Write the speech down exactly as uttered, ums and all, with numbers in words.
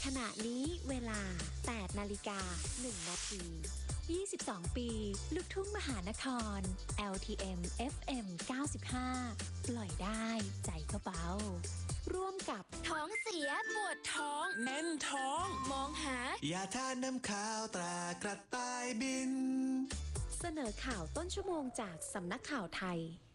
ขณะนี้เวลา แปดนาฬิกาหนึ่งนาทียี่สิบสอง ปี ลูกทุ่งมหานคร แอล ที เอ็ม เอฟ เอ็ม เก้าสิบห้า ปล่อยได้ใจก็เบาร่วมกับท้องเสียปวดท้องแน่นท้องมองหายาทานน้ำข้าวตรากระต่ายบินเสนอข่าวต้นชั่วโมงจากสำนักข่าวไทย